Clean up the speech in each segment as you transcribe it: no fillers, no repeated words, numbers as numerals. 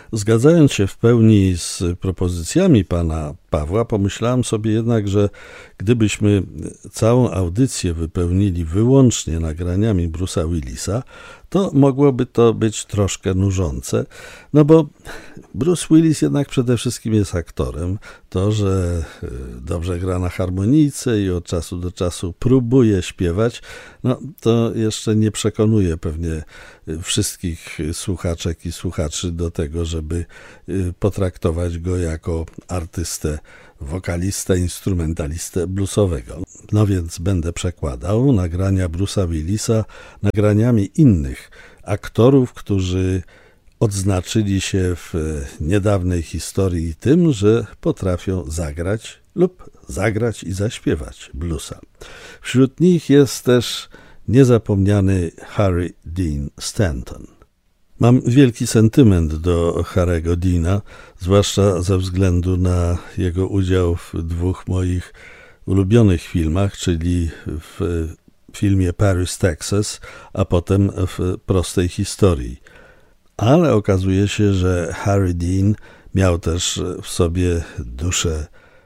Zgadzając się w pełni z propozycjami pana Pawła, pomyślałem sobie jednak, że gdybyśmy całą audycję wypełnili wyłącznie nagraniami Bruce'a Willisa, to mogłoby to być troszkę nużące, no bo Bruce Willis jednak przede wszystkim jest aktorem. To, że dobrze gra na harmonijce i od czasu do czasu próbuje śpiewać, no to jeszcze nie przekonuje pewnie wszystkich słuchaczek i słuchaczy do tego, żeby potraktować go jako artystę, wokalistę, instrumentalistę bluesowego. No więc będę przekładał nagrania Bruce'a Willisa nagraniami innych aktorów, którzy odznaczyli się w niedawnej historii tym, że potrafią zagrać lub zagrać i zaśpiewać bluesa. Wśród nich jest też niezapomniany Harry Dean Stanton. Mam wielki sentyment do Harry'ego Deana, zwłaszcza ze względu na jego udział w dwóch moich ulubionych filmach, czyli w filmie Paris, Texas, a potem w Prostej historii. Ale okazuje się, że Harry Dean miał też w sobie duszę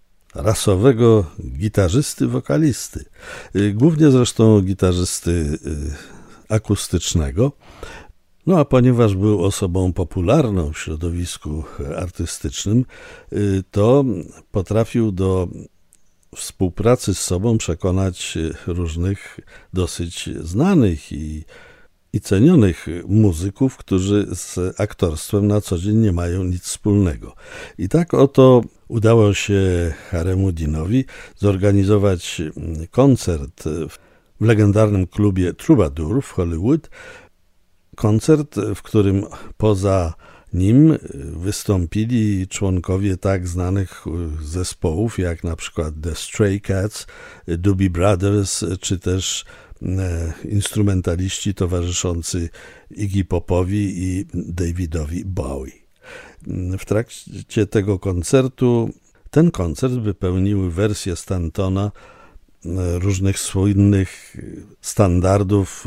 rasowego gitarzysty, wokalisty. Głównie zresztą gitarzysty akustycznego. No a ponieważ był osobą popularną w środowisku artystycznym, to potrafił do współpracy z sobą przekonać różnych dosyć znanych i cenionych muzyków, którzy z aktorstwem na co dzień nie mają nic wspólnego. I tak oto udało się Harry'emu Deanowi zorganizować koncert w legendarnym klubie Troubadour w Hollywood. Koncert, w którym poza nim wystąpili członkowie tak znanych zespołów jak na przykład The Stray Cats, Doobie Brothers, czy też instrumentaliści towarzyszący Iggy Popowi i Davidowi Bowie. W trakcie tego koncertu, ten koncert wypełniły wersje Stantona różnych słynnych standardów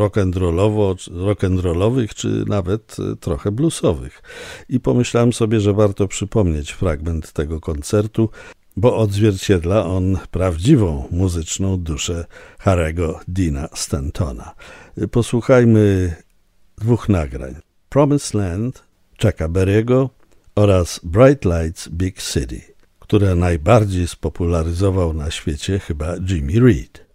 rock'n'rollowych, czy nawet trochę bluesowych. I pomyślałem sobie, że warto przypomnieć fragment tego koncertu, bo odzwierciedla on prawdziwą muzyczną duszę Harry'ego Deana Stantona. Posłuchajmy dwóch nagrań. Promised Land Chucka Berry'ego oraz Bright Lights Big City, które najbardziej spopularyzował na świecie chyba Jimmy Reed.